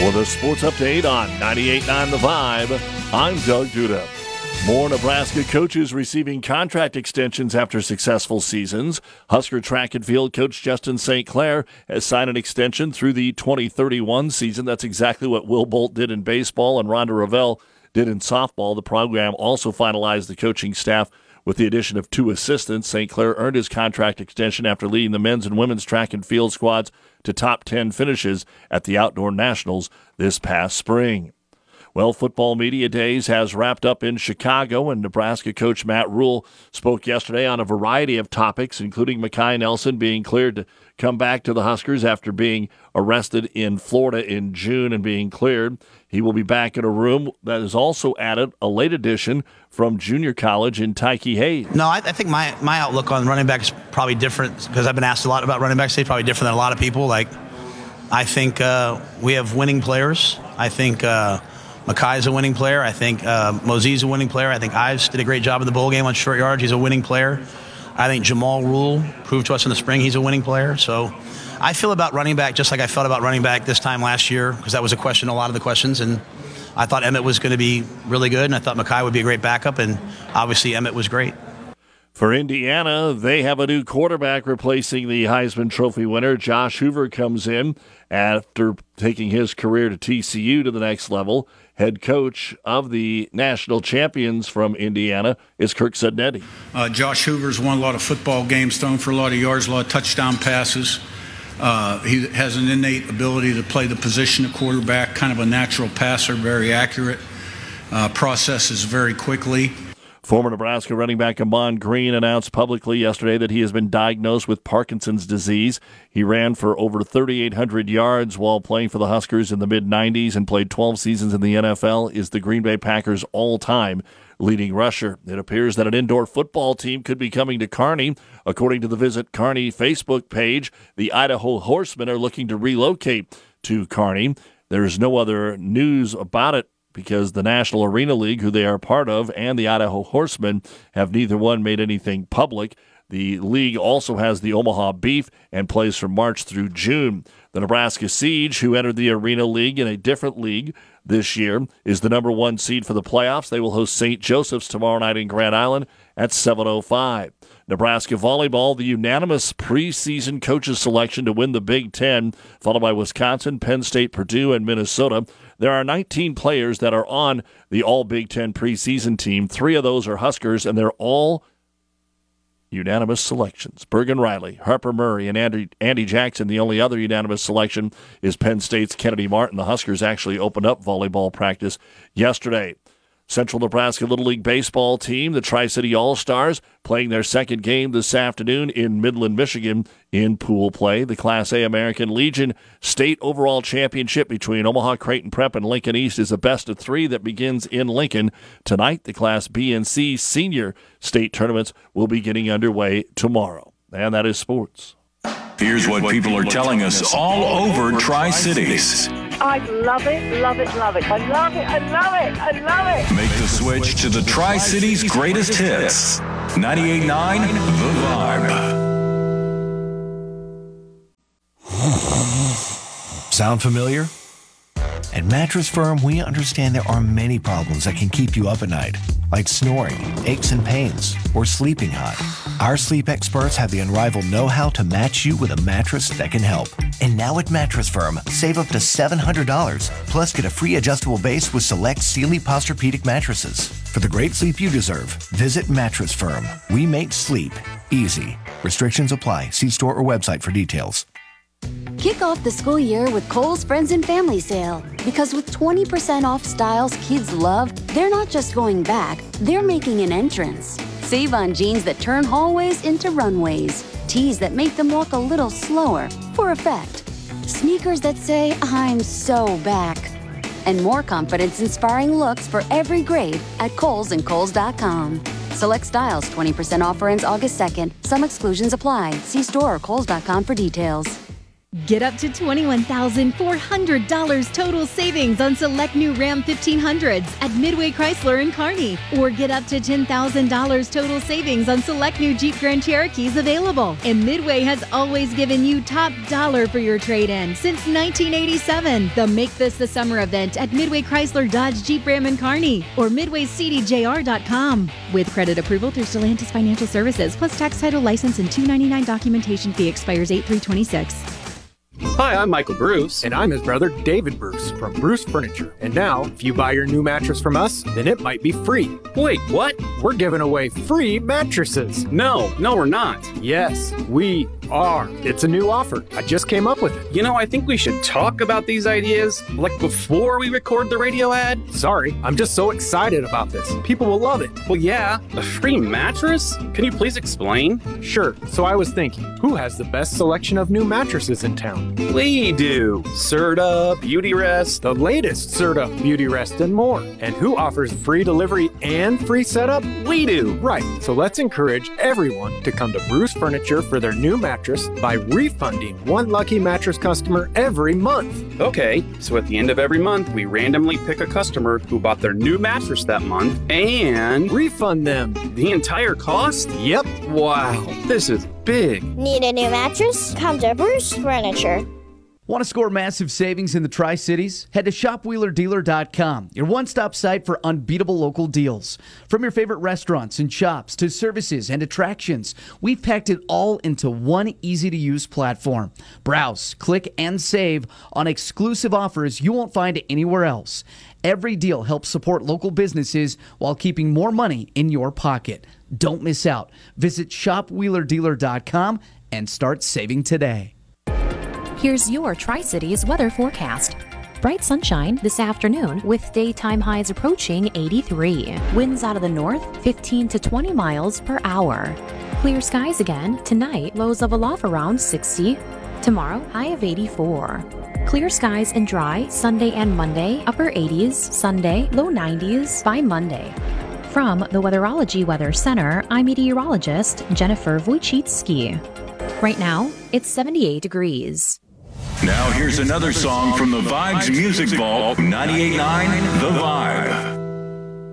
For the sports update on 98.9 The Vibe, I'm Doug Duda. More Nebraska coaches receiving contract extensions after successful seasons. Husker track and field coach Justin St. Clair has signed an extension through the 2031 season. That's exactly what Will Bolt did in baseball and Rhonda Revelle did in softball. The program also finalized the coaching staff with the addition of 2 assistants. St. Clair earned his contract extension after leading the men's and women's track and field squads to top 10 finishes at the Outdoor Nationals this past spring. Well, Football Media Days has wrapped up in Chicago, and Nebraska coach Matt Rhule spoke yesterday on a variety of topics, including Mekhi Nelson being cleared to come back to the Huskers after being arrested in Florida in June and being cleared. He will be back in a room that has also added a late addition from junior college in Tyke Hayes. No, I think my outlook on running back is probably different because I've been asked a lot about running backs. It's probably different than a lot of people. I think we have winning players. I think Mekhi's a winning player. I think Mosie's a winning player. I think Ives did a great job in the bowl game on short yardage. He's a winning player. I think Jamal Rule proved to us in the spring he's a winning player. So I feel about running back just like I felt about running back this time last year because that was a question, a lot of the questions. And I thought Emmett was going to be really good, and I thought Mekhi would be a great backup, and obviously Emmett was great. For Indiana, they have a new quarterback replacing the Heisman Trophy winner. Josh Hoover comes in after taking his career to TCU to the next level. Head coach of the national champions from Indiana is Kirk Cudnetti. Josh Hoover's won a lot of football games, thrown for a lot of yards, a lot of touchdown passes. He has an innate ability to play the position of quarterback, kind of a natural passer, very accurate, processes very quickly. Former Nebraska running back Ahman Green announced publicly yesterday that he has been diagnosed with Parkinson's disease. He ran for over 3,800 yards while playing for the Huskers in the mid-90s and played 12 seasons in the NFL, is the Green Bay Packers' all-time leading rusher. It appears that an indoor football team could be coming to Kearney. According to the Visit Kearney Facebook page, the Idaho Horsemen are looking to relocate to Kearney. There's no other news about it, because the National Arena League, who they are part of, and the Idaho Horsemen have neither one made anything public. The league also has the Omaha Beef and plays from March through June. The Nebraska Siege, who entered the Arena League in a different league this year, is the number 1 seed for the playoffs. They will host St. Joseph's tomorrow night in Grand Island at 7:05. Nebraska Volleyball, the unanimous preseason coaches selection to win the Big Ten, followed by Wisconsin, Penn State, Purdue, and Minnesota. There are 19 players that are on the All-Big Ten preseason team. 3 of those are Huskers, and they're all unanimous selections. Bergen Riley, Harper Murray, and Andy Jackson. The only other unanimous selection is Penn State's Kennedy Martin. The Huskers actually opened up volleyball practice yesterday. Central Nebraska Little League Baseball team, the Tri-City All-Stars, playing their second game this afternoon in Midland, Michigan in pool play. The Class A American Legion State Overall Championship between Omaha, Creighton Prep, and Lincoln East is a best-of-3 that begins in Lincoln tonight. The Class B and C Senior State tournaments will be getting underway tomorrow. And that is sports. Here's what people are telling us all over Tri-Cities. I love it, love it, love it. I love it, I love it, I love it. Make the switch to the Tri-Cities' greatest hits. 98.9 The Vibe. Sound familiar? At Mattress Firm, we understand there are many problems that can keep you up at night, like snoring, aches and pains, or sleeping hot. Our sleep experts have the unrivaled know-how to match you with a mattress that can help. And now at Mattress Firm, save up to $700, plus get a free adjustable base with select Sealy Posturepedic mattresses. For the great sleep you deserve, visit Mattress Firm. We make sleep easy. Restrictions apply. See store or website for details. Kick off the school year with Kohl's Friends and Family Sale. Because with 20% off styles kids love, they're not just going back, they're making an entrance. Save on jeans that turn hallways into runways, tees that make them walk a little slower for effect, sneakers that say, "I'm so back," and more confidence-inspiring looks for every grade at Kohl's and Kohl's.com. Select styles, 20% offer ends August 2nd. Some exclusions apply. See store or Kohl's.com for details. Get up to $21,400 total savings on select new Ram 1500s at Midway Chrysler in Kearney. Or get up to $10,000 total savings on select new Jeep Grand Cherokees available. And Midway has always given you top dollar for your trade-in since 1987. The Make This the Summer event at Midway Chrysler Dodge Jeep Ram in Kearney or MidwayCDJR.com. With credit approval through Stellantis Financial Services plus tax title license and $299 documentation fee expires 8/3/26. Hi, I'm Michael Bruce. And I'm his brother, David Bruce, from Bruce Furniture. And now, if you buy your new mattress from us, then it might be free. Wait, what? We're giving away free mattresses. No, we're not. Yes, we are. It's a new offer. I just came up with it. You know, I think we should talk about these ideas, like before we record the radio ad. Sorry, I'm just so excited about this. People will love it. Well, yeah, a free mattress? Can you please explain? Sure. So I was thinking, who has the best selection of new mattresses in town? We do. Serta, Beautyrest, the latest Serta, Beautyrest, and more. And who offers free delivery and free setup? We do. Right. So let's encourage everyone to come to Bruce Furniture for their new mattress by refunding one lucky mattress customer every month. Okay, so at the end of every month, we randomly pick a customer who bought their new mattress that month and refund them the entire cost? Yep. Wow, this is big. Need a new mattress? Come to Bruce Furniture. Want to score massive savings in the Tri-Cities? Head to shopwheelerdealer.com, your one-stop site for unbeatable local deals. From your favorite restaurants and shops to services and attractions, we've packed it all into one easy-to-use platform. Browse, click, and save on exclusive offers you won't find anywhere else. Every deal helps support local businesses while keeping more money in your pocket. Don't miss out. Visit shopwheelerdealer.com and start saving today. Here's your Tri-Cities weather forecast. Bright sunshine this afternoon with daytime highs approaching 83. Winds out of the north 15 to 20 miles per hour. Clear skies again tonight, lows level off around 60. Tomorrow, high of 84. Clear skies and dry Sunday and Monday, upper 80s. Sunday, low 90s by Monday. From the Weatherology Weather Center, I'm meteorologist Jennifer Wojcicki. Right now, it's 78 degrees. Now here's another song from the Vibes Music Vault, 98.9 The Vibe.